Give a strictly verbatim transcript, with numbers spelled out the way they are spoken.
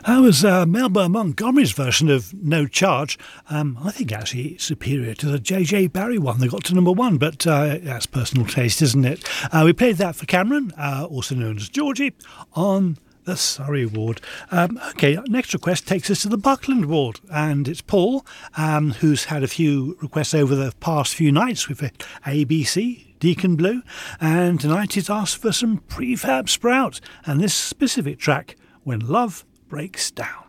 That was uh, Melba Montgomery's version of No Charge. Um, I think actually superior to the J J Barry one that got to number one, but uh, that's personal taste, isn't it? Uh, we played that for Cameron, uh, also known as Georgie, on the Surrey ward. Um, okay, next request takes us to the Buckland ward, and it's Paul, um, who's had a few requests over the past few nights with A B C, Deacon Blue, and tonight he's asked for some Prefab Sprout, and this specific track, When Love Breaks Down.